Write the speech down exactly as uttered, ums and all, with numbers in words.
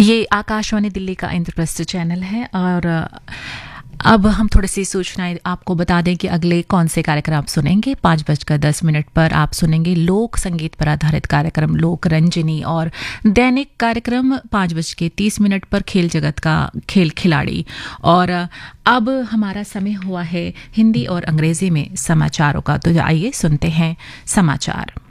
ये आकाशवाणी दिल्ली का इंद्रप्रस्थ चैनल है और अब हम थोड़ी सी सूचनाएं आपको बता दें कि अगले कौन से कार्यक्रम आप सुनेंगे। पाँच बजकर दस मिनट पर आप सुनेंगे लोक संगीत पर आधारित कार्यक्रम लोक रंजनी, और दैनिक कार्यक्रम पाँच बज के तीस मिनट पर खेल जगत का खेल खिलाड़ी। और अब हमारा समय हुआ है हिंदी और अंग्रेजी में समाचारों का, तो आइए सुनते हैं समाचार।